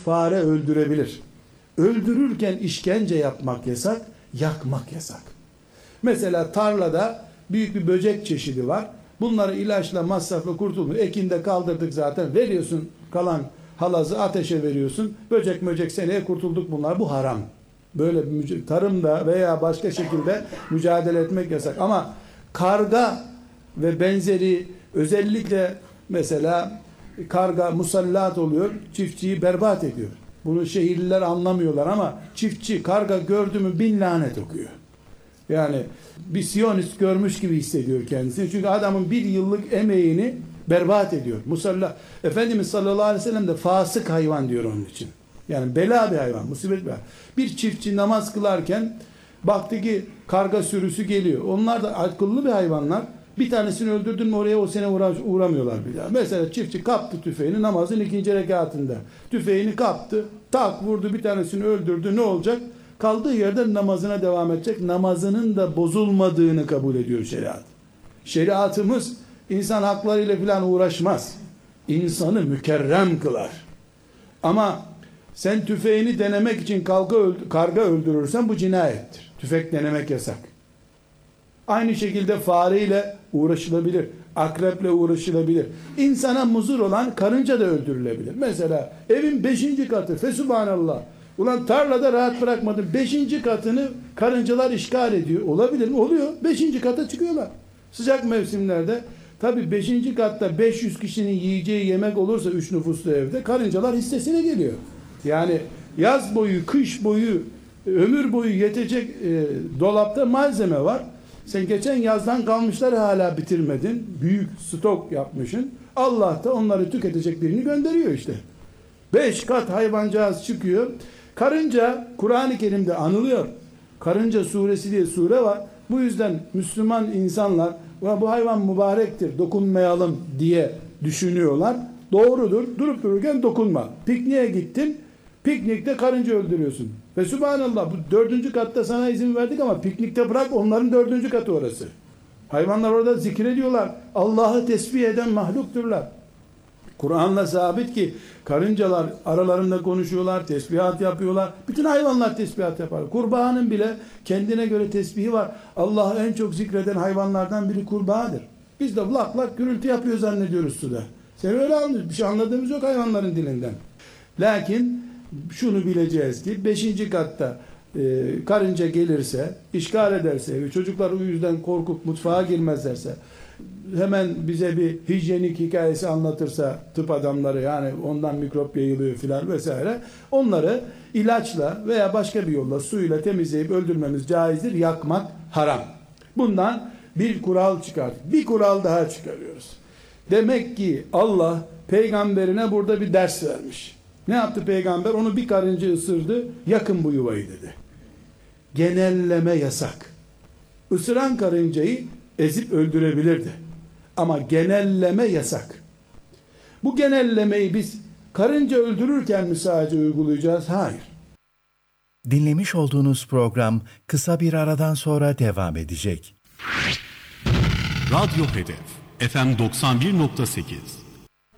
fare öldürebilir. Öldürürken işkence yapmak yasak, yakmak yasak. Mesela tarlada büyük bir böcek çeşidi var. Bunları ilaçla, masrafla kurtulmuyor. Ekinde kaldırdık zaten. Veriyorsun kalan halazı ateşe veriyorsun. Böcek seneye kurtulduk bunlar. Bu haram. Böyle tarımda veya başka şekilde mücadele etmek yasak. Ama karga ve benzeri, özellikle mesela karga musallat oluyor. Çiftçiyi berbat ediyor. Bunu şehirliler anlamıyorlar ama çiftçi karga gördü mü 1000 lanet okuyor. Yani bir Siyonist görmüş gibi hissediyor kendisini. Çünkü adamın bir yıllık emeğini berbat ediyor. Musalla. Efendimiz sallallahu aleyhi ve sellem de fasık hayvan diyor onun için. Yani bela bir hayvan, musibet bir hayvan. Bir çiftçi namaz kılarken baktı ki karga sürüsü geliyor. Onlar da akıllı bir hayvanlar. Bir tanesini öldürdün mü oraya o sene uğramıyorlar bir daha. Mesela çiftçi kaptı tüfeğini namazın 2. rekatında. Tüfeğini kaptı, tak vurdu, bir tanesini öldürdü. Ne olacak? Kaldığı yerden namazına devam edecek. Namazının da bozulmadığını kabul ediyor şeriat. Şeriatımız insan haklarıyla falan uğraşmaz. İnsanı mükerrem kılar. Ama sen tüfeğini denemek için karga öldürürsen bu cinayettir. Tüfek denemek yasak. Aynı şekilde fareyle uğraşılabilir. Akreple uğraşılabilir. İnsana muzur olan karınca da öldürülebilir. Mesela evin 5. katı fesubhanallah. Ulan tarlada rahat bırakmadım. 5. katını karıncalar işgal ediyor. Olabilir mi? Oluyor. 5. kata çıkıyorlar. Sıcak mevsimlerde tabii 5. katta 500 kişinin yiyeceği yemek olursa 3 nüfuslu evde karıncalar hissesine geliyor. Yani yaz boyu, kış boyu, ömür boyu yetecek dolapta malzeme var. Sen geçen yazdan kalmışları hala bitirmedin. Büyük stok yapmışsın. Allah da onları tüketecek birini gönderiyor işte. 5 kat hayvancağız çıkıyor. Karınca Kur'an-ı Kerim'de anılıyor. Karınca suresi diye sure var. Bu yüzden Müslüman insanlar bu hayvan mübarektir, dokunmayalım diye düşünüyorlar. Doğrudur. Durup dururken dokunma. Pikniğe gittin. Piknikte karınca öldürüyorsun. Ve subhanallah bu 4. katta sana izin verdik ama piknikte bırak, onların 4. katı orası. Hayvanlar orada zikrediyorlar. Allah'ı tesbih eden mahlukturlar. Kur'an'la sabit ki karıncalar aralarında konuşuyorlar, tesbihat yapıyorlar. Bütün hayvanlar tesbihat yapar. Kurbağanın bile kendine göre tesbihi var. Allah'ı en çok zikreden hayvanlardan biri kurbağadır. Biz de lak lak gürültü yapıyor zannediyoruz suda. Sen öyle anlıyorsun. Bir şey anladığımız yok hayvanların dilinden. Lakin şunu bileceğiz ki 5. katta karınca gelirse, işgal ederse, çocuklar o yüzden korkup mutfağa girmezlerse, hemen bize bir hijyenik hikayesi anlatırsa tıp adamları, yani ondan mikrop yayılıyor filan vesaire, onları ilaçla veya başka bir yolla suyla temizleyip öldürmemiz caizdir. Yakmak haram. Bundan bir kural çıkardık. Bir kural daha çıkarıyoruz. Demek ki Allah peygamberine burada bir ders vermiş. Ne yaptı peygamber? Onu bir karınca ısırdı. Yakın bu yuvayı dedi. Genelleme yasak. Isıran karıncayı ezip öldürebilirdi. Ama genelleme yasak. Bu genellemeyi biz karınca öldürürken mi sadece uygulayacağız? Hayır. Dinlemiş olduğunuz program kısa bir aradan sonra devam edecek. Radyo Hedef FM 91.8